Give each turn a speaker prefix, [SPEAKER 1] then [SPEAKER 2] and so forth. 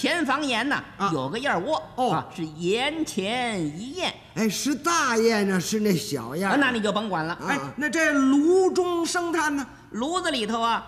[SPEAKER 1] 前房檐呢有个燕窝是檐前一燕。
[SPEAKER 2] 哎，是大雁呢，是那小雁？
[SPEAKER 1] 那你就甭管了。
[SPEAKER 2] 哎，那这炉中生炭呢？
[SPEAKER 1] 炉子里头